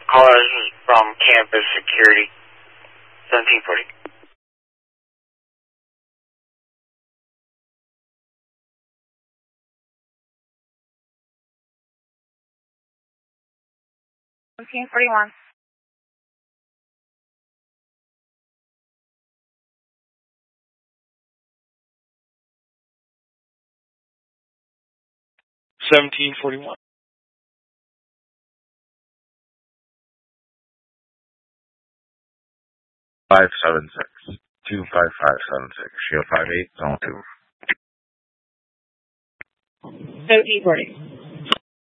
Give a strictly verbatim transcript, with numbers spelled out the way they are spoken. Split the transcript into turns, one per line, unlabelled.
Callers from campus security. seventeen forty.
seventeen forty-one.
seventeen forty-one.
five seven six, two five five seven six, Shield five eight, zone two.
seventeen forty.